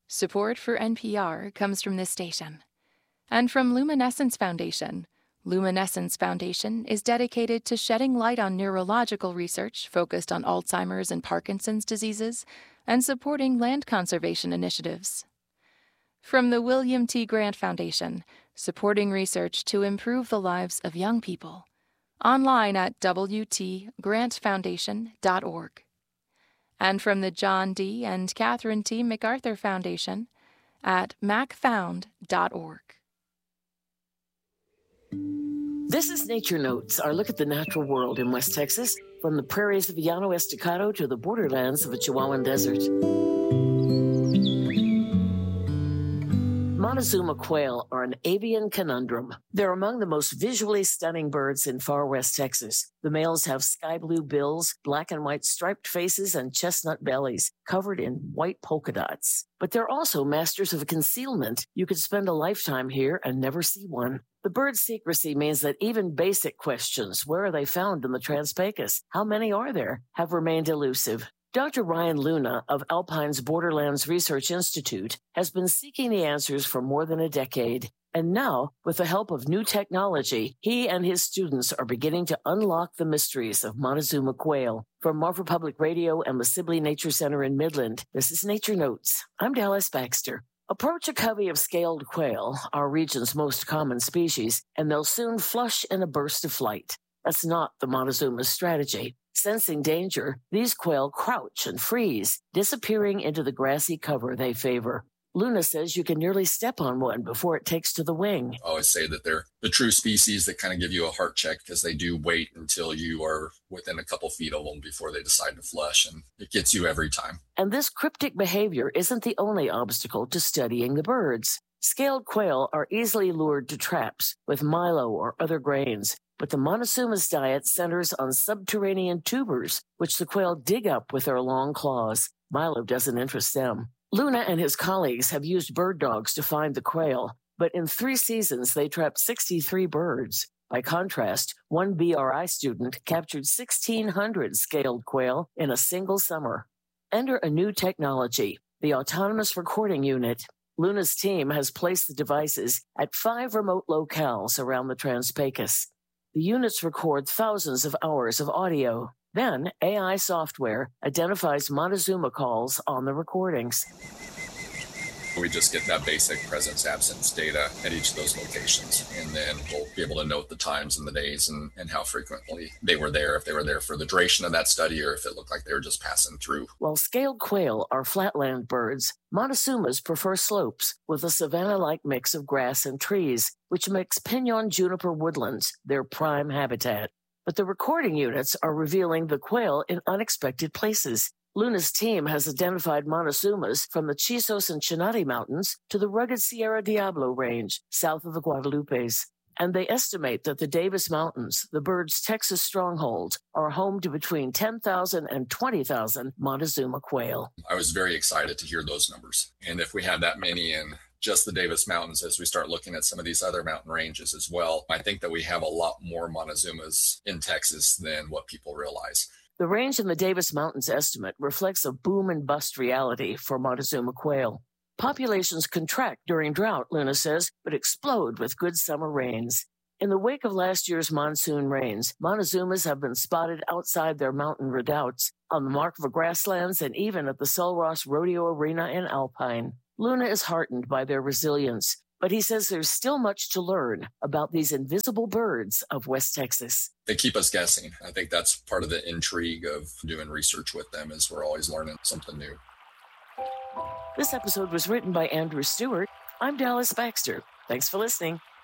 Support for NPR comes from this station. And from Luminescence Foundation. Luminescence Foundation is dedicated to shedding light on neurological research focused on Alzheimer's and Parkinson's diseases and supporting land conservation initiatives. From the William T. Grant Foundation, supporting research to improve the lives of young people. Online at wtgrantfoundation.org. And from the John D. and Catherine T. MacArthur Foundation at macfound.org. This is Nature Notes, our look at the natural world in West Texas, from the prairies of Llano Estacado to the borderlands of the Chihuahuan Desert. Montezuma quail are an avian conundrum. They're among the most visually stunning birds in far west Texas. The males have sky blue bills, black and white striped faces, and chestnut bellies covered in white polka dots. But they're also masters of concealment. You could spend a lifetime here and never see one. The bird's secrecy means that even basic questions, where are they found in the Trans-Pecos, how many are there, have remained elusive. Dr. Ryan Luna of Alpine's Borderlands Research Institute has been seeking the answers for more than a decade. And now, with the help of new technology, he and his students are beginning to unlock the mysteries of Montezuma quail. From Marfa Public Radio and the Sibley Nature Center in Midland, this is Nature Notes. I'm Dallas Baxter. Approach a covey of scaled quail, our region's most common species, and they'll soon flush in a burst of flight. That's not the Montezuma's strategy. Sensing danger, these quail crouch and freeze, disappearing into the grassy cover they favor. Luna says you can nearly step on one before it takes to the wing. I always say that they're the true species that kind of give you a heart check because they do wait until you are within a couple feet of them before they decide to flush, and it gets you every time. And this cryptic behavior isn't the only obstacle to studying the birds. Scaled quail are easily lured to traps with milo or other grains. But the Montezuma's diet centers on subterranean tubers, which the quail dig up with their long claws. Milo doesn't interest them. Luna and his colleagues have used bird dogs to find the quail, but in 3 seasons they trapped 63 birds. By contrast, one BRI student captured 1,600 scaled quail in a single summer. Enter a new technology, the Autonomous Recording Unit. Luna's team has placed the devices at 5 remote locales around the Trans-Pecos. The units record thousands of hours of audio. Then, AI software identifies Montezuma calls on the recordings. We just get that basic presence-absence data at each of those locations, and then we'll be able to note the times and the days and how frequently they were there, if they were there for the duration of that study or if it looked like they were just passing through. While scaled quail are flatland birds, Montezumas prefer slopes with a savanna-like mix of grass and trees, which makes pinyon juniper woodlands their prime habitat. But the recording units are revealing the quail in unexpected places. Luna's team has identified Montezumas from the Chisos and Chinati Mountains to the rugged Sierra Diablo Range, south of the Guadalupes. And they estimate that the Davis Mountains, the bird's Texas stronghold, are home to between 10,000 and 20,000 Montezuma quail. I was very excited to hear those numbers. And if we had that many in just the Davis Mountains, as we start looking at some of these other mountain ranges as well, I think that we have a lot more Montezumas in Texas than what people realize. The range in the Davis Mountains estimate reflects a boom and bust reality for Montezuma quail. Populations contract during drought, Luna says, but explode with good summer rains. In the wake of last year's monsoon rains, Montezumas have been spotted outside their mountain redoubts, on the Marfa grasslands, and even at the Sul Ross Rodeo Arena in Alpine. Luna is heartened by their resilience, but he says there's still much to learn about these invisible birds of West Texas. They keep us guessing. I think that's part of the intrigue of doing research with them, is we're always learning something new. This episode was written by Andrew Stewart. I'm Dallas Baxter. Thanks for listening.